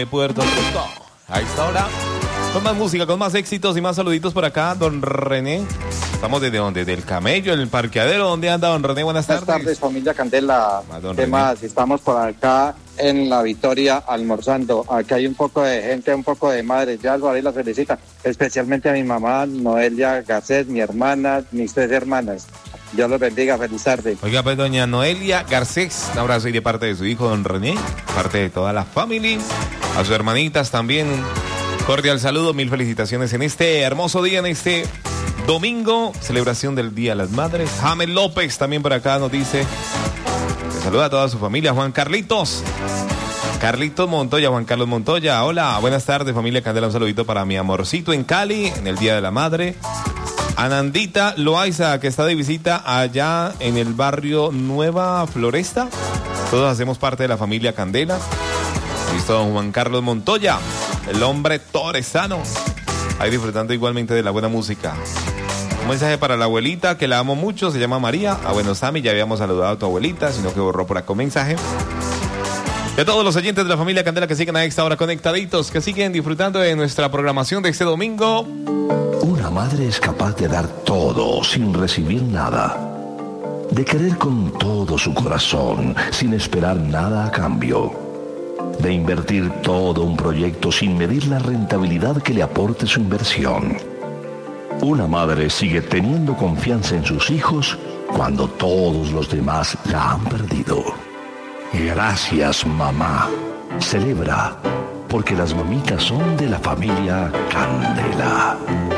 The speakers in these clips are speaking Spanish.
de Puerto Rico. A esta hora, con más música, con más éxitos y más saluditos por acá, don René. Estamos desde donde, del Camello, en el parqueadero. ¿Dónde anda don René? Buenas tardes. Buenas tardes, familia Candela. ¿Qué más? Estamos por acá en La Victoria almorzando. Aquí hay un poco de gente, un poco de madres. Ya Alvarez las felicita, especialmente a mi mamá, Noelia Garcés, mi hermana, mis 3 hermanas. Dios los bendiga, feliz tarde. Oiga, pues doña Noelia Garcés, un abrazo y de parte de su hijo don René, parte de toda la familia, a sus hermanitas también, cordial saludo, mil felicitaciones en este hermoso día, en este domingo, celebración del Día de las Madres. Jamel López también por acá nos dice, le saluda a toda su familia, Juan Carlitos Montoya, Juan Carlos Montoya, hola, buenas tardes familia Candela, un saludito para mi amorcito en Cali, en el Día de la Madre. Anandita Loaiza, que está de visita allá en el barrio Nueva Floresta. Todos hacemos parte de la familia Candela. Listo, don Juan Carlos Montoya, el hombre torresano. Ahí disfrutando igualmente de la buena música. Un mensaje para la abuelita, que la amo mucho, se llama María. Bueno, Sammy, ya habíamos saludado a tu abuelita, sino que borró por acá un mensaje. Y a todos los oyentes de la familia Candela que siguen a esta hora conectaditos, que siguen disfrutando de nuestra programación de este domingo. Una madre es capaz de dar todo sin recibir nada, de querer con todo su corazón sin esperar nada a cambio, de invertir todo un proyecto sin medir la rentabilidad que le aporte su inversión. Una madre sigue teniendo confianza en sus hijos cuando todos los demás la han perdido. Gracias, mamá. Celebra, porque las mamitas son de la familia Candela.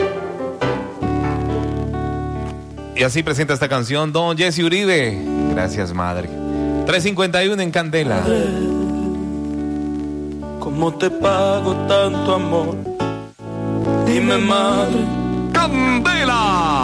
Y así presenta esta canción don Jesse Uribe. Gracias, madre. 3:51 en Candela. ¿Cómo te pago tanto amor? Dime, madre. ¡Candela!